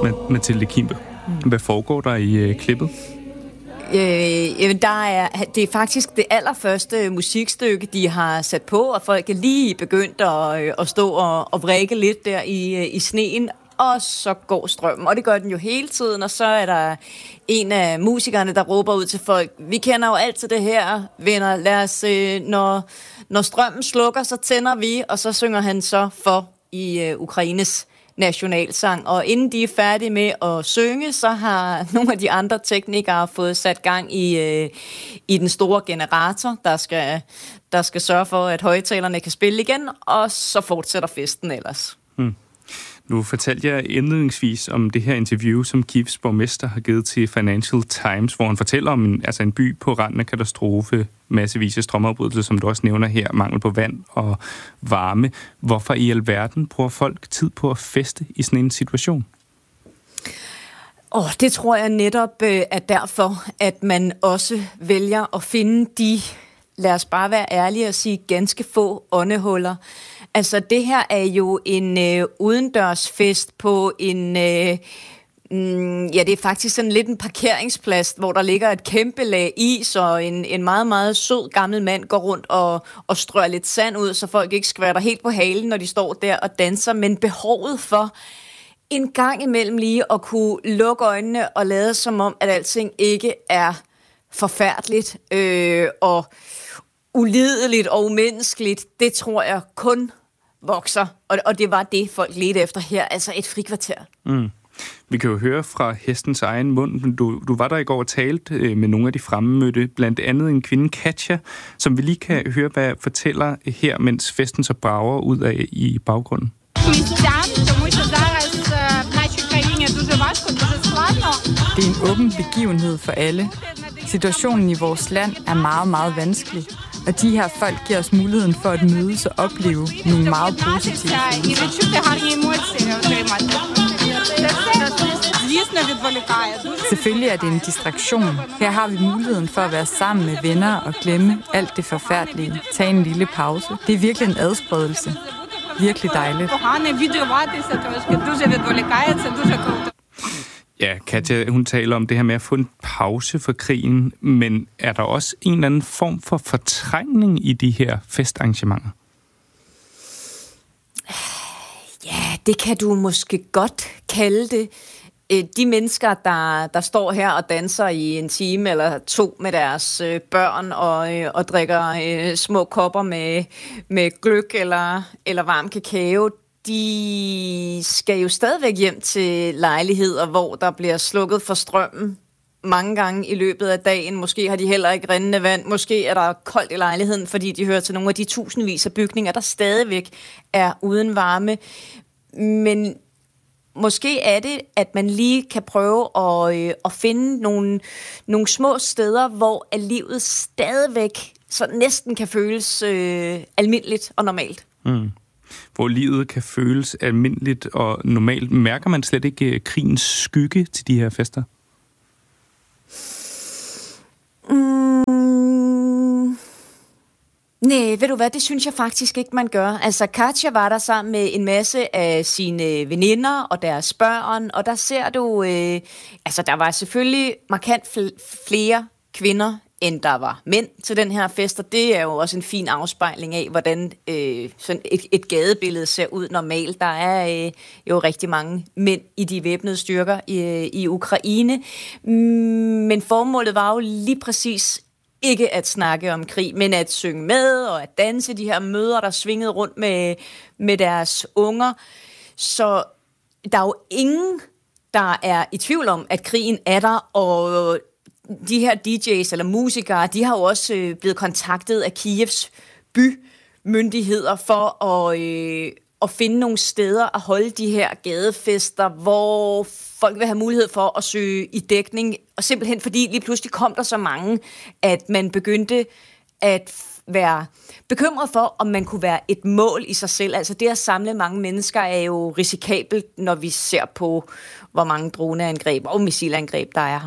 Mathilde Kimpe. Hvad foregår der i klippet? Det er faktisk det allerførste musikstykke, de har sat på, og folk er lige begyndt at stå og vrikke lidt der i sneen, og så går strømmen, og det gør den jo hele tiden, og så er der en af musikerne, der råber ud til folk, vi kender jo altid det her, venner, lad os, når strømmen slukker, så tænder vi, og så synger han så for i Ukraines nationalsang, og inden de er færdige med at synge, så har nogle af de andre teknikere fået sat gang i den store generator, der skal sørge for, at højtalerne kan spille igen, og så fortsætter festen ellers. Nu fortalte jeg indledningsvis om det her interview, som Kievs borgmester har givet til Financial Times, hvor han fortæller om en by på randen af katastrofe, massevis af strømafbrydelser, som du også nævner her, mangel på vand og varme. Hvorfor i alverden bruger folk tid på at feste i sådan en situation? Det tror jeg netop er derfor, at man også vælger at finde de, lad os bare være ærlige og sige, ganske få åndehuller. Altså, det her er jo en udendørsfest på en... det er faktisk sådan lidt en parkeringsplads, hvor der ligger et kæmpe lag is, og en meget, meget sød gammel mand går rundt og strør lidt sand ud, så folk ikke skvatter helt på halen, når de står der og danser. Men behovet for en gang imellem lige at kunne lukke øjnene og lade som om, at alting ikke er forfærdeligt og ulideligt og umenneskeligt, det tror jeg kun vokser. Og det var det, folk ledte efter her, altså et frikvarter. Vi kan jo høre fra hestens egen mund. Du var der i går og talte med nogle af de fremmødte, blandt andet en kvinde, Katja, som vi lige kan høre, hvad fortæller her, mens festen så brager ud af i baggrunden. Det er en åben begivenhed for alle. Situationen i vores land er meget, meget vanskelig. Og de her folk giver os muligheden for at mødes og opleve nogle meget positive Selvfølgelig er det en distraktion. Her har vi muligheden for at være sammen med venner og glemme alt det forfærdelige. Tag en lille pause. Det er virkelig en adspredelse. Virkelig dejligt. Ja, Katja, hun taler om det her med at få en pause for krigen, men er der også en eller anden form for fortrængning i de her festarrangementer? Ja, det kan du måske godt kalde det. De mennesker, der står her og danser i en time eller to med deres børn og drikker små kopper med gløgg eller varm kakao, de skal jo stadigvæk hjem til lejligheder, hvor der bliver slukket for strømmen mange gange i løbet af dagen. Måske har de heller ikke rindende vand. Måske er der koldt i lejligheden, fordi de hører til nogle af de tusindvis af bygninger, der stadigvæk er uden varme. Men måske er det, at man lige kan prøve at finde nogle små steder, hvor livet stadigvæk så næsten kan føles almindeligt og normalt. Hvor livet kan føles almindeligt og normalt. Mærker man slet ikke krigens skygge til de her fester? Nej, ved du hvad, det synes jeg faktisk ikke, man gør. Altså, Katja var der sammen med en masse af sine veninder og deres børn, og der ser du, der var selvfølgelig markant flere kvinder, end der var mænd til den her fest, og det er jo også en fin afspejling af, hvordan sådan et gadebillede ser ud normalt. Der er jo rigtig mange mænd i de væbnede styrker i Ukraine, men formålet var jo lige præcis ikke at snakke om krig, men at synge med og at danse de her mødre, der svingede rundt med deres unger. Så der er jo ingen, der er i tvivl om, at krigen er der, og de her DJ's eller musikere, de har jo også blevet kontaktet af Kievs bymyndigheder for at finde nogle steder at holde de her gadefester, hvor folk vil have mulighed for at søge i dækning, og simpelthen fordi lige pludselig kom der så mange, at man begyndte at være bekymret for, om man kunne være et mål i sig selv. Altså det at samle mange mennesker er jo risikabelt, når vi ser på, hvor mange droneangreb og missilangreb der er her.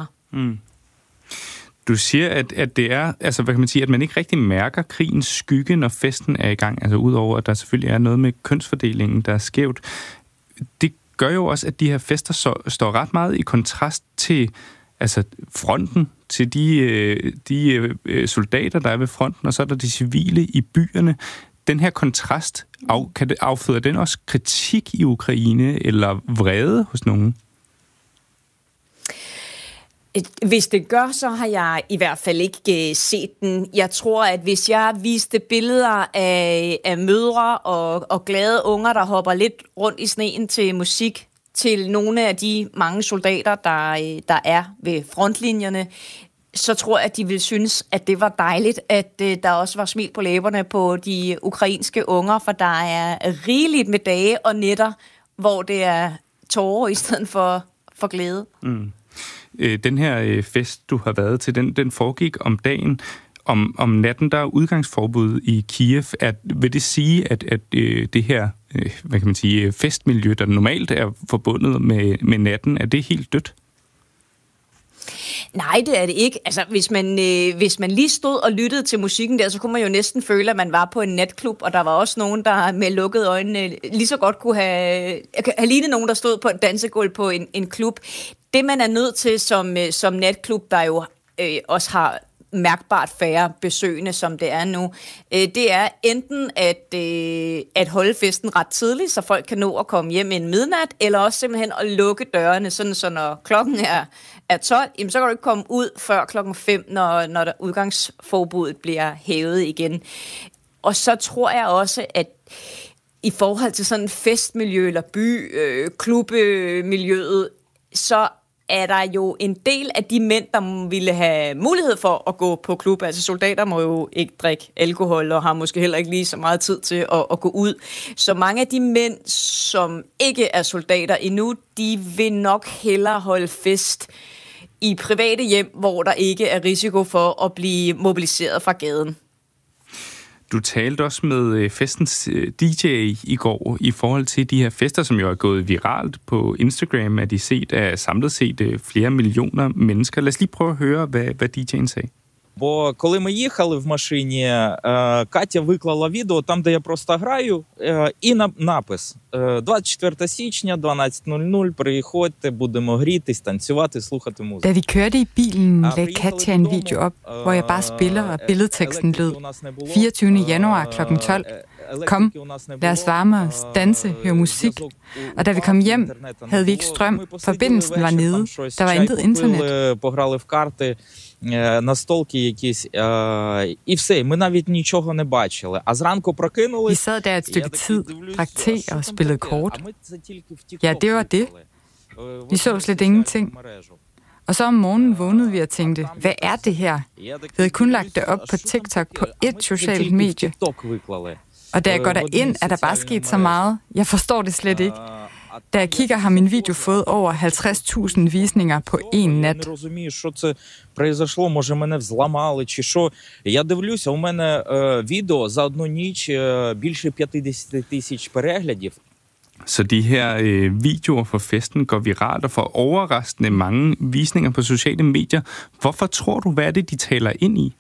Du siger, at det er, altså hvad kan man sige, at man ikke rigtig mærker krigens skygge, når festen er i gang. Altså udover, at der selvfølgelig er noget med kønsfordelingen, der er skævt. Det gør jo også, at de her fester står ret meget i kontrast til fronten, til de soldater, der er ved fronten, og så er der de civile i byerne. Den her kontrast, afføder den også kritik i Ukraine, eller vrede hos nogen? Hvis det gør, så har jeg i hvert fald ikke set den. Jeg tror, at hvis jeg viste billeder af mødre og glade unger, der hopper lidt rundt i sneen til musik, til nogle af de mange soldater, der er ved frontlinjerne, så tror jeg, at de vil synes, at det var dejligt, at der også var smil på læberne på de ukrainske unger, for der er rigeligt med dage og nætter, hvor det er tårer i stedet for glæde. Mm. Den her fest, du har været til, den foregik om dagen. Om natten, der er udgangsforbud i Kiev. Vil det sige, at det her festmiljø, der normalt er forbundet med natten, er det helt dødt? Nej, det er det ikke. Altså, hvis man lige stod og lyttede til musikken der, så kunne man jo næsten føle, at man var på en natklub, og der var også nogen, der med lukkede øjne lige så godt kunne have lignet nogen, der stod på et dansegulv på en klub. Det, man er nødt til som natklub, der jo også har mærkbart færre besøgende, som det er nu, det er enten at holde festen ret tidligt, så folk kan nå at komme hjem inden midnat, eller også simpelthen at lukke dørene, sådan så når klokken er 12, jamen, så kan du ikke komme ud før klokken 5, når der udgangsforbuddet bliver hævet igen. Og så tror jeg også, at i forhold til sådan festmiljø eller klubmiljøet, så er der jo en del af de mænd, der ville have mulighed for at gå på klub. Altså soldater må jo ikke drikke alkohol, og har måske heller ikke lige så meget tid til at gå ud. Så mange af de mænd, som ikke er soldater endnu, de vil nok hellere holde fest i private hjem, hvor der ikke er risiko for at blive mobiliseret fra gaden. Du talte også med festens DJ i går i forhold til de her fester, som jo er gået viralt på Instagram, at de samlet set flere millioner mennesker. Lad os lige prøve at høre, hvad DJ'en sagde. Бо коли ми їхали в машині, Катя виклала відео там, де я просто граю, і напис 24 січня, 12:00, приходьте, будемо грітись, танцювати, слухати музику. Da vi kørte i bilen, lagde Katja en video op, hvor jeg bare spiller, og billedteksten lød 24. januar kl. 12. Kom, lad os varme os, danse, høre musik. Og da vi kom hjem, havde vi ikke strøm. Forbindelsen var nede. Der var intet internet. Пограли в карти, настолки якісь, і все, ми навіть нічого не бачили. А зранку прокинулись. Vi sad der et stykke tid, drak te og spillede kort. Ja, det var det. Vi så slet ingenting. Og så om morgenen vågnede vi og tænkte, hvad er det her? Vi havde kun lagt det op på TikTok på et socialt medie. Og da jeg går derind, er der bare sket så meget. Jeg forstår det slet ikke. Da jeg kigger, har min video fået over 50.000 visninger på en nat. Я не розумію, що це произошло, може мене взламали чи що. Я дивлюся, у мене відео за одну ніч більше 50 тисяч переглядів. Så de her videoer fra festen går viralt og får overraskende mange visninger på sociale medier. Hvorfor tror du, hvad er det, de taler ind i?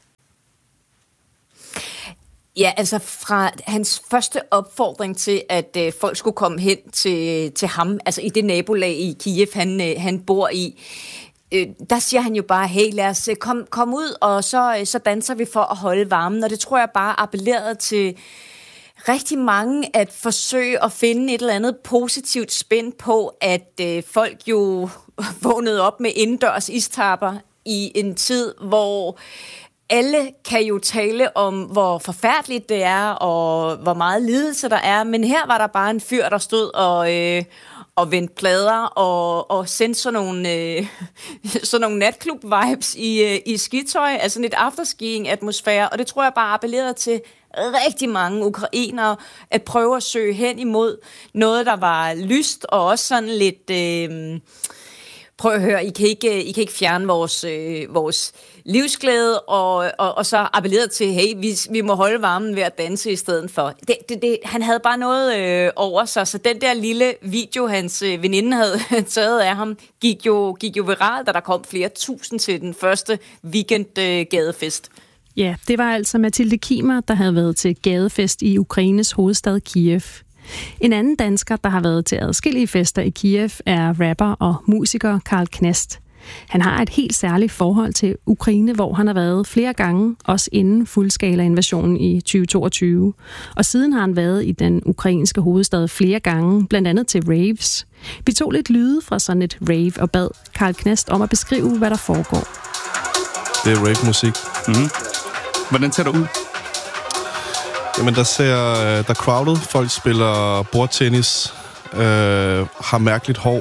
Ja, altså fra hans første opfordring til, at folk skulle komme hen til ham, altså i det nabolag i Kiev, han bor i, der siger han jo bare, hey, lad os komme ud, og så danser vi for at holde varmen. Og det tror jeg bare appellerede til rigtig mange at forsøge at finde et eller andet positivt spænd på, at folk jo vågnede op med indendørs istapper i en tid, hvor alle kan jo tale om, hvor forfærdeligt det er, og hvor meget lidelse der er, men her var der bare en fyr, der stod og vendte plader og sendte sådan nogle natklub-vibes i skitøj, altså lidt afterskiing-atmosfære, og det tror jeg bare appellerede til rigtig mange ukrainere at prøve at søge hen imod noget, der var lyst, og også sådan lidt prøv at høre, I kan ikke fjerne vores livsglæde, og så appelleret til, hey, vi må holde varmen ved at danse i stedet for. Han havde bare noget over sig, så den der lille video, hans veninde havde taget af ham, gik jo viralt, da der kom flere tusind til den første weekend-gadefest. Ja, det var altså Mathilde Kimer, der havde været til gadefest i Ukraines hovedstad Kiev. En anden dansker, der har været til adskillige fester i Kiev, er rapper og musiker Karl Knast. Han har et helt særligt forhold til Ukraine, hvor han har været flere gange, også inden fuldskala-invasionen i 2022. Og siden har han været i den ukrainske hovedstad flere gange, blandt andet til raves. Vi tog lidt lyde fra sådan et rave og bad Karl Knast om at beskrive, hvad der foregår. Det er rave-musik. Mm. Hvordan ser det ud? Jamen, der er crowded. Folk spiller bordtennis, har mærkeligt hår.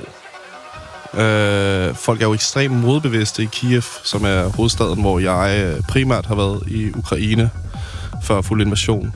Folk er jo ekstremt modbevidste i Kiev, som er hovedstaden, hvor jeg primært har været i Ukraine før fuld invasion.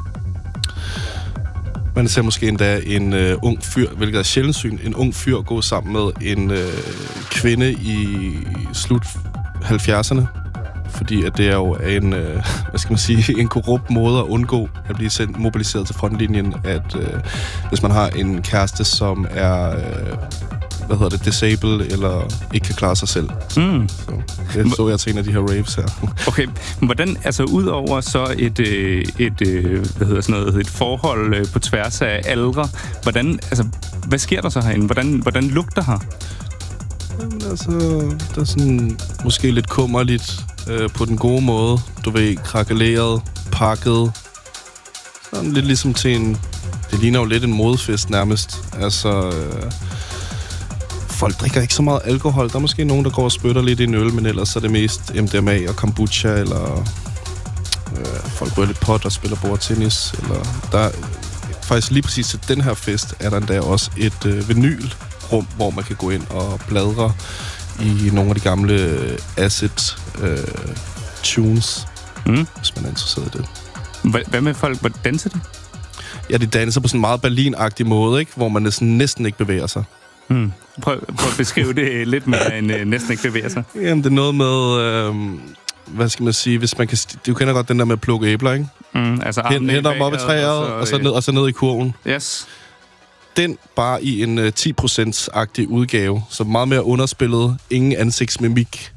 Man ser måske endda en ung fyr, hvilket er sjældent syn, en ung fyr gå sammen med en kvinde i slut 70'erne. Fordi at det er jo en, en korrupt måde at undgå at blive sendt mobiliseret til frontlinjen, at hvis man har en kæreste, som er disabled, eller ikke kan klare sig selv. Mm. Så jeg til en af de her raves her. Okay, hvordan, altså udover så et forhold på tværs af aldre, hvad sker der så herinde? Hvordan lugter her? Jamen, altså, der er sådan måske lidt kummerligt på den gode måde. Du ved, krakeleret, pakket. Sådan lidt ligesom til en... Det ligner jo lidt en modefest nærmest. Altså... Folk drikker ikke så meget alkohol. Der er måske nogen, der går og spytter lidt i en øl, men ellers er det mest MDMA og kombucha, eller folk rører lidt pot og spiller bordtennis. Eller der faktisk lige præcis til den her fest er der endda også et vinylrum, hvor man kan gå ind og bladre i nogle af de gamle acid tunes, hvis man er interesseret i det. Hvad med folk? Hvor danser de? Ja, de danser på sådan en meget Berlin-agtig måde, ikke? Hvor man næsten ikke bevæger sig. Prøv at beskrive det lidt mere, end næsten ikke bevæger sig. Jamen, det er noget med... hvad skal man sige? Hvis man kan... Du kender godt den der med at plukke æbler, ikke? Altså hænder dem op i træet, og så ned i kurven. Yes. Den bare i en 10%-agtig udgave. Så meget mere underspillet. Ingen ansigtsmimik.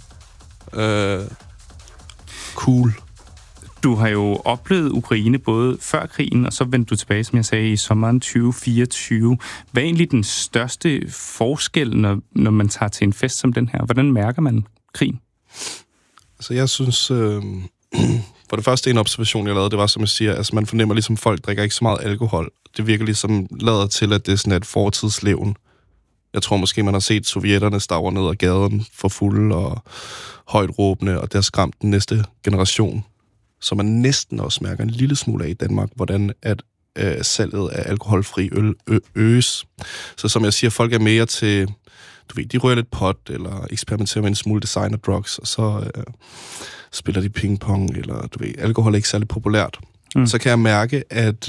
Cool. Du har jo oplevet Ukraine både før krigen, og så vendte du tilbage, som jeg sagde, i sommeren 2024. Hvad er egentlig den største forskel, når man tager til en fest som den her? Hvordan mærker man krigen? Altså, jeg synes... for det første en observation, jeg lavede, det var, som jeg siger, altså man fornemmer ligesom, folk drikker ikke så meget alkohol. Det virker ligesom lader til, at det er sådan et fortidslevn. Jeg tror måske, man har set sovjetterne stavre ned ad gaden for fulde og højt råbende, og det har skræmt den næste generation. Så man næsten også mærker en lille smule af i Danmark, hvordan at salget af alkoholfri øl øges. Så som jeg siger, folk er mere til, du ved, de rører lidt pot, eller eksperimenterer med en smule designer drugs, og så spiller de pingpong, eller du ved, alkohol er ikke særlig populært. Så kan jeg mærke, at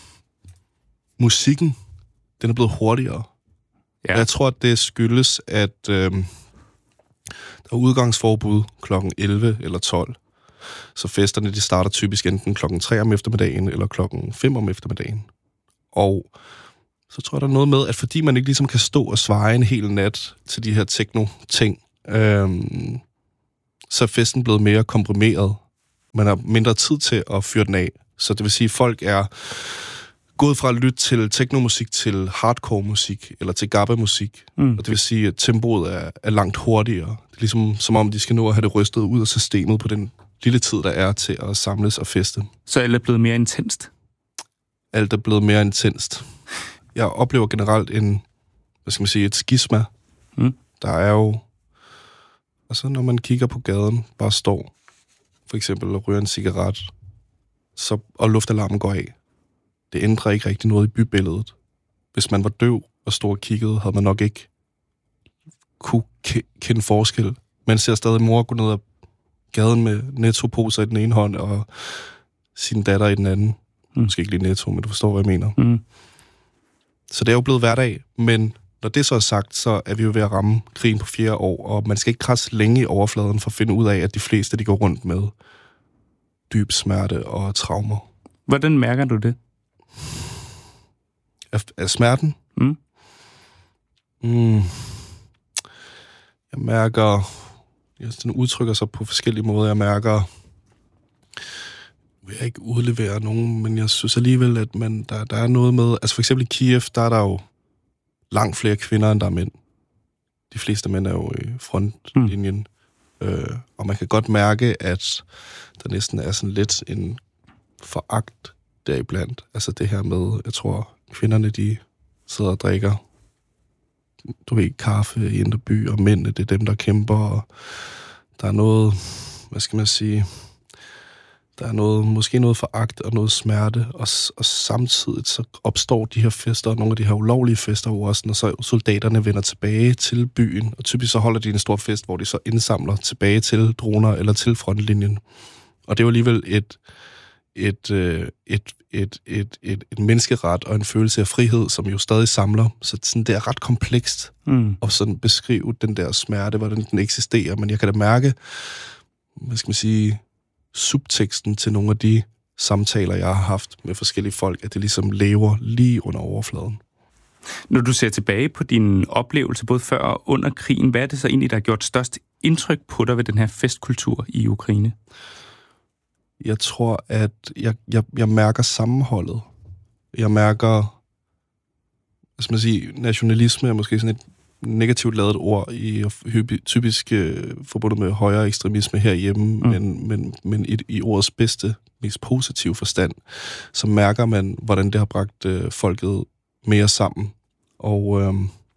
musikken, den er blevet hurtigere. Ja. Jeg tror, at det skyldes, at der er udgangsforbud klokken 11 eller 12. Så festerne, de starter typisk enten klokken 3 om eftermiddagen, eller klokken 5 om eftermiddagen. Og så tror jeg, der er noget med, at fordi man ikke ligesom kan stå og svare en hel nat til de her techno-ting, så er festen blevet mere komprimeret. Man har mindre tid til at fyre den af. Så det vil sige, at folk er gået fra at lytte til technomusik til hardcore-musik, eller til gabba-musik. Og det vil sige, at tempoet er langt hurtigere. Det er ligesom, som om de skal nå at have det rystet ud af systemet på den lille tid, der er til at samles og feste. Så alt er blevet mere intenst? Alt er blevet mere intenst. Jeg oplever generelt et skisma. Der er jo... Altså, når man kigger på gaden, bare står, for eksempel, og ryger en cigaret, og luftalarmen går af. Det ændrer ikke rigtig noget i bybilledet. Hvis man var døv og stod og kiggede, havde man nok ikke kunne kende forskel. Man ser stadig mor gå ned ad gaden med Netto-poser i den ene hånd, og sin datter i den anden. Måske ikke lige Netto, men du forstår, hvad jeg mener. Så det er jo blevet hverdag, men når det så er sagt, så er vi jo ved at ramme krigen på 4 år, og man skal ikke krasse længe i overfladen for at finde ud af, at de fleste, de går rundt med dyb smerte og traumer. Hvordan mærker du det? Af smerten? Jeg mærker... Den udtrykker sig på forskellige måder. Jeg mærker vil jeg ikke udlevere nogen, men jeg synes alligevel, at der er noget med... Altså for eksempel i Kiev, der er der jo langt flere kvinder, end der er mænd. De fleste mænd er jo i frontlinjen. Og man kan godt mærke, at der næsten er sådan lidt en foragt deriblandt. Altså det her med, jeg tror, kvinderne, de sidder og drikker, du ved, kaffe i Indre By, og mændene, det er dem, der kæmper, og der er noget, hvad skal man sige, der er noget, måske noget foragt og noget smerte, og samtidig så opstår de her fester, nogle af de her ulovlige fester også, når så soldaterne vender tilbage til byen, og typisk så holder de en stor fest, hvor de så indsamler tilbage til droner eller til frontlinjen. Og det er jo alligevel et menneskeret og en følelse af frihed, som jo stadig samler. Så sådan, det er ret komplekst at sådan beskrive den der smerte, hvordan den eksisterer. Men jeg kan da mærke, hvad skal man sige, subteksten til nogle af de samtaler, jeg har haft med forskellige folk, at det ligesom lever lige under overfladen. Når du ser tilbage på din oplevelse, både før og under krigen, hvad er det så egentlig, der har gjort størst indtryk på dig ved den her festkultur i Ukraine? Jeg tror, at jeg mærker sammenholdet. Jeg mærker, hvad skal man sige, nationalisme er måske sådan et negativt lavet ord, typisk forbundet med højere ekstremisme herhjemme, men i ordets bedste, mest positive forstand, så mærker man, hvordan det har bragt folket mere sammen. Og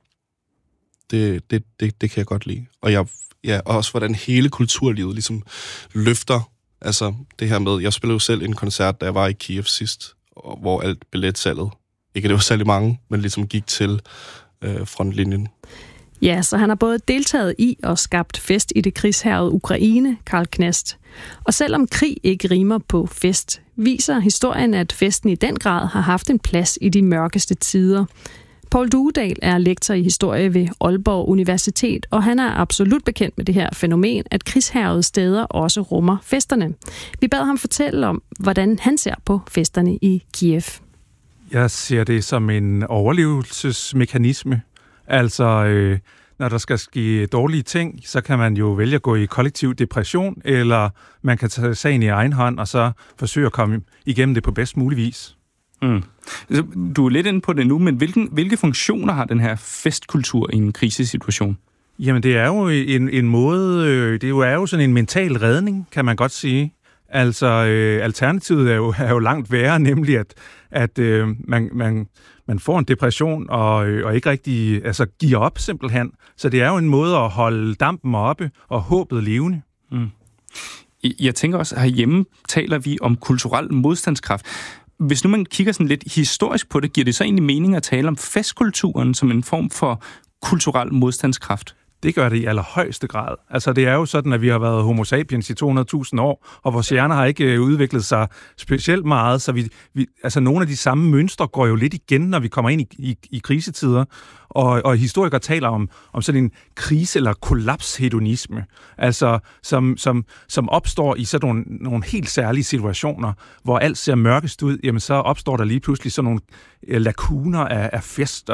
det kan jeg godt lide. Og også hvordan hele kulturlivet ligesom løfter. Altså det her med, jeg spillede jo selv en koncert, da jeg var i Kiev sidst, hvor alt billetsalget, ikke det var særlig mange, men ligesom gik til frontlinjen. Ja, så han har både deltaget i og skabt fest i det krigshærgede Ukraine, Carl Knast. Og selvom krig ikke rimer på fest, viser historien, at festen i den grad har haft en plads i de mørkeste tider. Poul Duedal er lektor i historie ved Aalborg Universitet, og han er absolut bekendt med det her fænomen, at krigshærgede steder også rummer festerne. Vi bad ham fortælle om, hvordan han ser på festerne i Kiev. Jeg ser det som en overlevelsesmekanisme. Altså, når der skal ske dårlige ting, så kan man jo vælge at gå i kollektiv depression, eller man kan tage sagen i egen hånd, og så forsøge at komme igennem det på bedst mulig vis. Du er lidt inde på det nu, men hvilke funktioner har den her festkultur i en krisesituation? Jamen, det er jo en måde, det er jo sådan en mental redning, kan man godt sige. Altså, alternativet er jo langt værre, nemlig at man får en depression og ikke rigtig giver op simpelthen. Så det er jo en måde at holde dampen oppe og håbet levende. Jeg tænker også, at herhjemme taler vi om kulturel modstandskraft. Hvis nu man kigger sådan lidt historisk på det, giver det så egentlig mening at tale om festkulturen som en form for kulturel modstandskraft? Det gør det i allerhøjeste grad. Altså, det er jo sådan, at vi har været homo sapiens i 200.000 år, og vores hjerner har ikke udviklet sig specielt meget, så altså nogle af de samme mønstre går jo lidt igen, når vi kommer ind i krisetider. Og historikere taler om sådan en krise- eller kollapshedonisme, altså som opstår i sådan nogle helt særlige situationer, hvor alt ser mørkest ud, jamen så opstår der lige pludselig sådan nogle lakuner af fest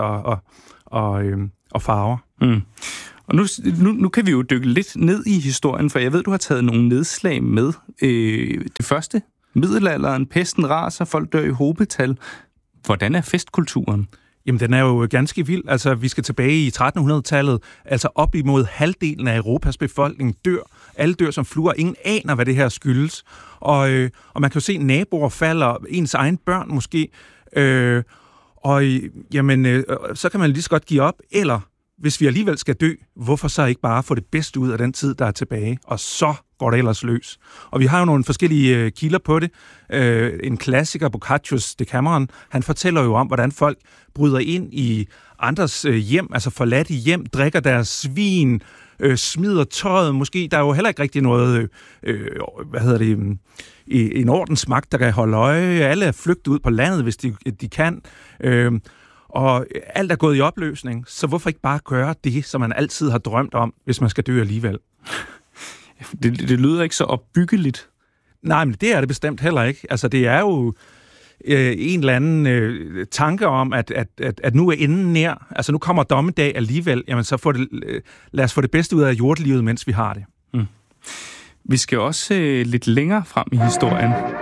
og farver. Og nu kan vi jo dykke lidt ned i historien, for jeg ved, du har taget nogle nedslag med. Det første, middelalderen, pesten raser, folk dør i hobetal. Hvordan er festkulturen? Jamen, den er jo ganske vild. Altså, vi skal tilbage i 1300-tallet. Altså, op imod halvdelen af Europas befolkning dør. Alle dør som fluer. Ingen aner, hvad det her skyldes. Og man kan jo se, at naboer falder, ens egen børn måske. Så kan man lige så godt give op. Eller, hvis vi alligevel skal dø, hvorfor så ikke bare få det bedste ud af den tid, der er tilbage? Og så går det ellers løs. Og vi har jo nogle forskellige kilder på det. En klassiker, Boccaccios Decameron, han fortæller jo om, hvordan folk bryder ind i andres hjem, altså forladte hjem, drikker deres svin, smider tøjet. Måske der er jo heller ikke rigtig noget, en ordensmagt, der kan holde øje. Alle er flygtet ud på landet, hvis de kan. Og alt er gået i opløsning, så hvorfor ikke bare gøre det, som man altid har drømt om, hvis man skal dø alligevel? Det lyder ikke så opbyggeligt. Nej, men det er det bestemt heller ikke. Altså, det er jo en eller anden tanke om, at nu er enden nær. Altså, nu kommer dommedag alligevel. Jamen, så lad os få det bedste ud af jordlivet, mens vi har det. Vi skal også lidt længere frem i historien.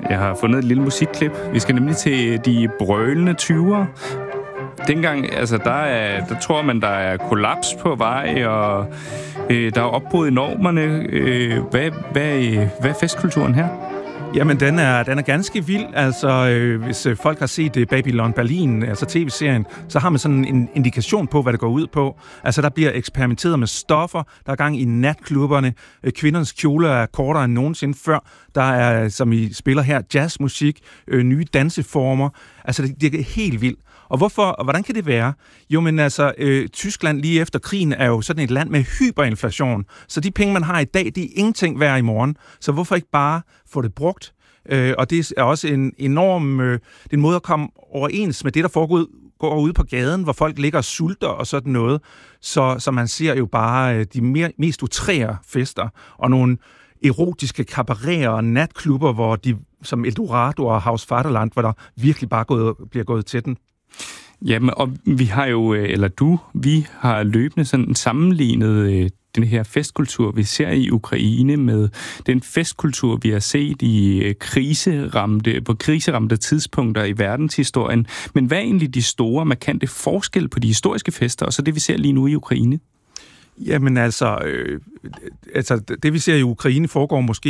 Jeg har fundet et lille musikklip. Vi skal nemlig til de brølende 20'ere. Dengang, altså, der tror man, der er kollaps på vej, og der er opbrud i normerne. Hvad er festkulturen her? Jamen, den er ganske vild. Altså, hvis folk har set Babylon Berlin, altså tv-serien, så har man sådan en indikation på, hvad det går ud på. Altså, der bliver eksperimenteret med stoffer, der er gang i natklubberne, kvindernes kjoler er kortere end nogensinde før, der er, som I spiller her, jazzmusik, nye danseformer. Altså, det er helt vildt. Og hvordan kan det være? Jo, men altså, Tyskland lige efter krigen er jo sådan et land med hyperinflation. Så de penge, man har i dag, de er ingenting værd i morgen. Så hvorfor ikke bare få det brugt? Og det er også en enorm det er en måde at komme overens med det, der går ude på gaden, hvor folk ligger og sulter og sådan noget. Så man ser jo bare de mest utrære fester og nogle erotiske cabareter og natklubber, hvor de som Eldorado og Haus Vaterland, hvor der virkelig bare bliver gået til den. Jamen, og vi har løbende sådan sammenlignet den her festkultur, vi ser i Ukraine, med den festkultur, vi har set på kriseramte tidspunkter i verdenshistorien. Men hvad er egentlig de store, markante forskelle på de historiske fester, og så det, vi ser lige nu i Ukraine? Jamen altså, det vi ser i Ukraine foregår måske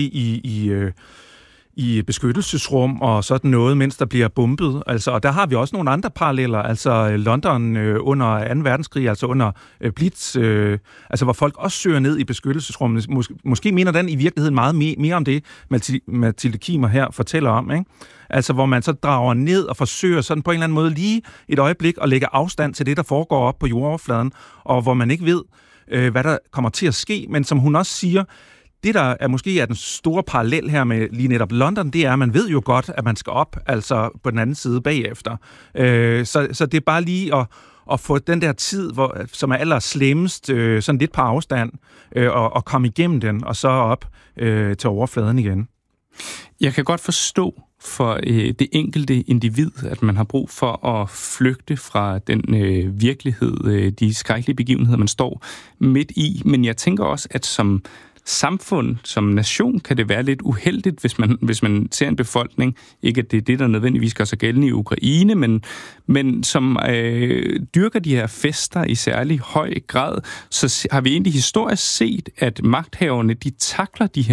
i beskyttelsesrum og sådan noget, mens der bliver bombet. Altså, og der har vi også nogle andre paralleller. Altså London under 2. verdenskrig, altså under Blitz, altså hvor folk også søger ned i beskyttelsesrummet. Måske mener den i virkeligheden meget mere om det, Mathilde Kiemer her fortæller om, ikke? Altså hvor man så drager ned og forsøger sådan på en eller anden måde lige et øjeblik at lægge afstand til det, der foregår op på jordoverfladen, og hvor man ikke ved, hvad der kommer til at ske. Men som hun også siger, det, der måske er den store parallel her med lige netop London, det er, at man ved jo godt, at man skal op, altså på den anden side bagefter. Så det er bare lige at få den der tid, som er allerslemmest, sådan lidt på afstand, og komme igennem den, og så op til overfladen igen. Jeg kan godt forstå for det enkelte individ, at man har brug for at flygte fra den virkelighed, de skrækkelige begivenheder, man står midt i. Men jeg tænker også, at som samfund, som nation, kan det være lidt uheldigt, hvis man ser en befolkning, ikke at det er det, der nødvendigvis gør sig gældende i Ukraine, men som dyrker de her fester i særlig høj grad, så har vi egentlig historisk set, at magthaverne, de takler de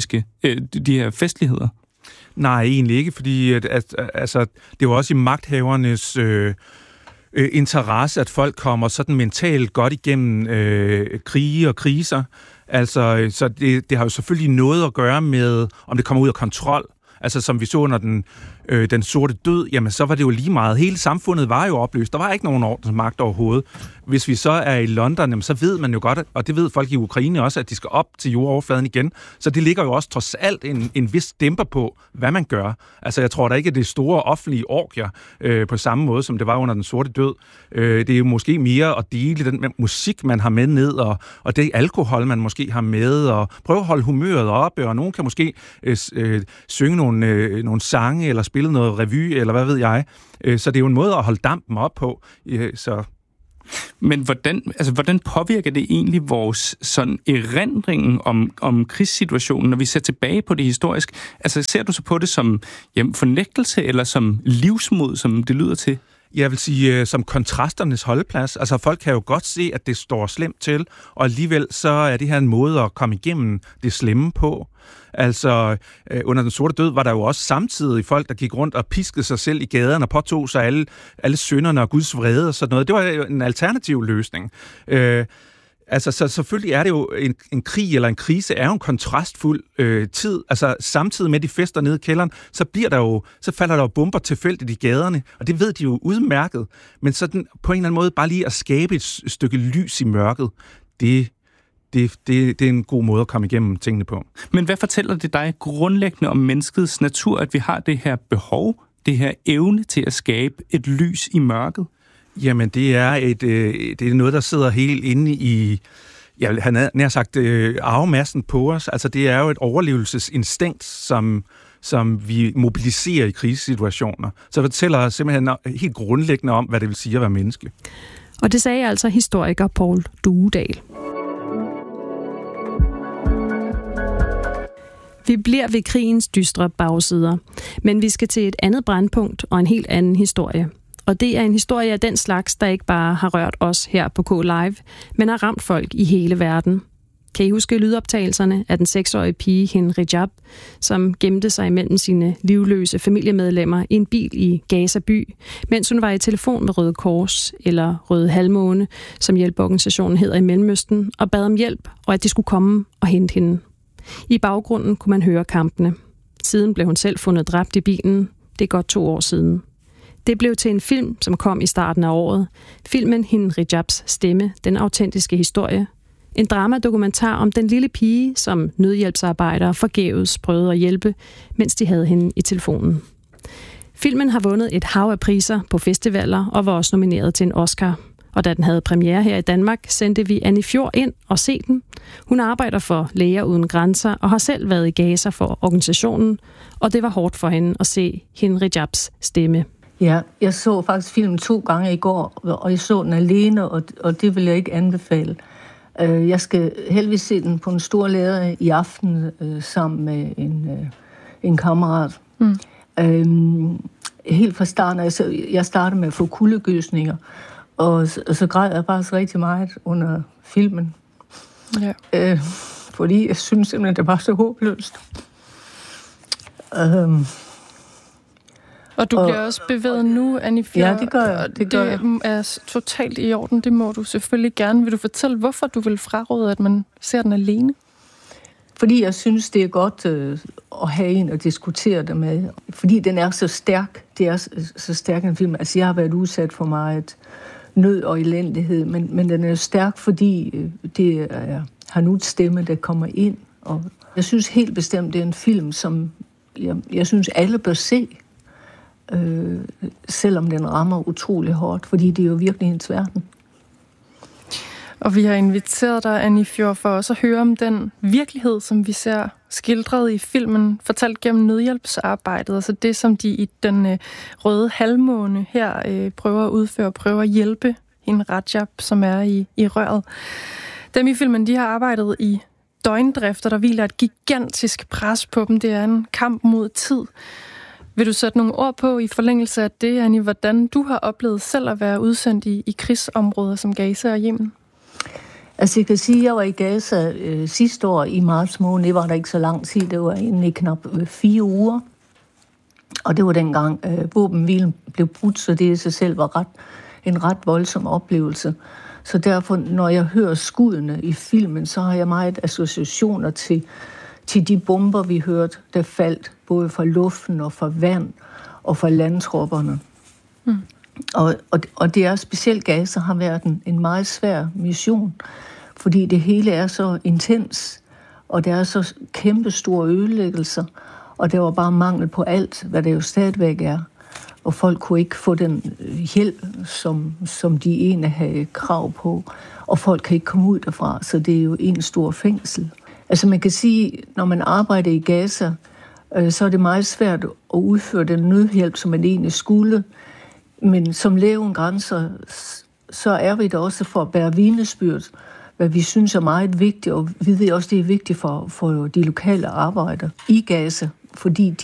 her festligheder. Nej, egentlig ikke, fordi altså, det er jo også i magthavernes interesse, at folk kommer sådan mentalt godt igennem krige og kriser. Altså, så det har jo selvfølgelig noget at gøre med, om det kommer ud af kontrol. Altså, som vi så under den sorte død, jamen, så var det jo lige meget. Hele samfundet var jo opløst. Der var ikke nogen ordensmagt overhovedet. Hvis vi så er i London, jamen, så ved man jo godt, og det ved folk i Ukraine også, at de skal op til jordoverfladen igen. Så det ligger jo også trods alt en vis dæmper på, hvad man gør. Altså, jeg tror da ikke, at det er store offentlige orgier på samme måde, som det var under den sorte død. Det er jo måske mere at dele den musik, man har med ned, og det alkohol, man måske har med, og prøve at holde humøret oppe, og nogen kan måske synge nogle sange, eller spille noget revy, eller hvad ved jeg. Så det er jo en måde at holde dampen op på. Så. Men hvordan påvirker det egentlig vores sådan erindring om krigssituationen, når vi ser tilbage på det historisk? Altså, ser du så på det som fornægtelse, eller som livsmod, som det lyder til? Jeg vil sige, som kontrasternes holdeplads. Altså, folk kan jo godt se, at det står slemt til, og alligevel så er det her en måde at komme igennem det slemme på. Altså, under den sorte død var der jo også samtidig folk, der gik rundt og piskede sig selv i gaderne og påtog sig alle synderne og Guds vrede og sådan noget. Det var jo en alternativ løsning. Altså, så selvfølgelig er det jo en krig eller en krise er jo en kontrastfuld tid. Altså, samtidig med de fester nede i kælderen, så falder der jo bomber tilfældigt i gaderne, og det ved de jo udmærket. Men sådan på en eller anden måde bare lige at skabe et stykke lys i mørket, det er en god måde at komme igennem tingene på. Men hvad fortæller det dig grundlæggende om menneskets natur, at vi har det her behov, det her evne til at skabe et lys i mørket? Jamen, det er noget, der sidder helt inde i, han har nær sagt, arvemassen på os. Altså, det er jo et overlevelsesinstinkt, som vi mobiliserer i krisesituationer. Så det fortæller simpelthen helt grundlæggende om, hvad det vil sige at være menneske. Og det sagde altså historiker Poul Duedal. Vi bliver ved krigens dystre bagsider, men vi skal til et andet brandpunkt og en helt anden historie. Og det er en historie af den slags, der ikke bare har rørt os her på K-Live, men har ramt folk i hele verden. Kan I huske lydoptagelserne af den 6-årige pige Hind Rajab, som gemte sig imellem sine livløse familiemedlemmer i en bil i Gaza by, mens hun var i telefon med Røde Kors eller Røde Halvmåne, som hjælpeorganisationen hedder i Mellemøsten, og bad om hjælp, og at de skulle komme og hente hende. I baggrunden kunne man høre kampene. Siden blev hun selv fundet dræbt i bilen. Det er godt 2 år siden. Det blev til en film, som kom i starten af året. Filmen Hind Rajabs stemme, den autentiske historie. En dramadokumentar om den lille pige, som nødhjælpsarbejdere forgæves prøvede at hjælpe, mens de havde hende i telefonen. Filmen har vundet et hav af priser på festivaler og var også nomineret til en Oscar. Og da den havde premiere her i Danmark, sendte vi Annie Fjord ind og se den. Hun arbejder for Læger Uden Grænser og har selv været i Gaza for organisationen, og det var hårdt for hende at se Hind Rajabs stemme. Ja, jeg så faktisk filmen 2 gange i går, og jeg så den alene, og det vil jeg ikke anbefale. Jeg skal heldigvis se den på en stor lærred i aften sammen med en kammerat. Helt fra starten, altså jeg startede med at få kuldegysninger, og så græd jeg faktisk rigtig meget under filmen. Ja. Fordi jeg synes simpelthen, det var så håbløst. Og du bliver også bevæget nu, Annie Fjord. Ja, det gør jeg. Det er totalt i orden. Det må du selvfølgelig gerne. Vil du fortælle, hvorfor du vil fraråde, at man ser den alene? Fordi jeg synes, det er godt at have en at diskutere det med. Fordi den er så stærk. Det er så stærk en film. Altså, jeg har været udsat for meget nød og elendighed, men den er stærk, fordi det er Hanuts stemme, der kommer ind. Og jeg synes helt bestemt, det er en film, som jeg synes, alle bør se. Selvom den rammer utrolig hårdt, fordi det er jo virkelig en verden. Og vi har inviteret dig, Annie Fjord, for også at høre om den virkelighed, som vi ser skildret i filmen, fortalt gennem nødhjælpsarbejdet, altså det, som de i den Røde Halvmåne her prøver at udføre, prøver at hjælpe Hind Rajab, som er i røret. Dem i filmen, de har arbejdet i døgndrift, og der hviler et gigantisk pres på dem. Det er en kamp mod tid. Vil du sætte nogle ord på i forlængelse af det, Annie, hvordan du har oplevet selv at være udsendt i krigsområder som Gaza og Yemen? Altså jeg kan sige, at jeg var i Gaza sidste år i marts måned. Det var der ikke så lang tid. Det var egentlig knap 4 uger. Og det var dengang våbenhvilen blev brudt, så det i sig selv var en ret voldsom oplevelse. Så derfor, når jeg hører skuddene i filmen, så har jeg meget associationer til de bomber, vi hørte, der faldt både fra luften og fra vand og fra landtropperne. Og det er specielt Gaza har været en meget svær mission, fordi det hele er så intens, og der er så kæmpe store ødelæggelser, og der var bare mangel på alt, hvad det jo stadigvæk er. Og folk kunne ikke få den hjælp, som de egentlig havde krav på, og folk kan ikke komme ud derfra, så det er jo en stor fængsel. Altså man kan sige, når man arbejder i Gaza, så er det meget svært at udføre den nødhjælp, som man egentlig skulle. Men som Læger Uden Grænser, så er vi der også for at bære vidnesbyrd, hvad vi synes er meget vigtigt, og vi ved også, det er vigtigt for de lokale arbejdere i Gaza, fordi